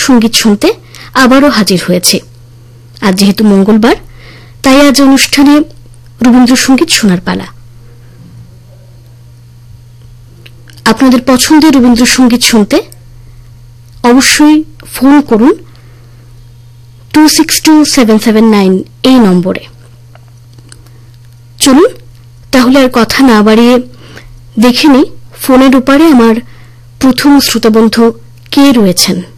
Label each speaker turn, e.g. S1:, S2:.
S1: সঙ্গীত শুনতে আবারও হাজির হয়েছে। আজ যেহেতু মঙ্গলবার, তাই আজ অনুষ্ঠানে রবীন্দ্রসঙ্গীত শোনার পালা। আপনাদের পছন্দের রবীন্দ্রসঙ্গীত শুনতে অবশ্যই ফোন করুন 262779 এই নম্বরে। চলুন তাহলে আর কথা না বাড়িয়ে দেখে নিই ফোনের ওপারে আমার প্রথম শ্রোতাবন্ধু কে রয়েছেন।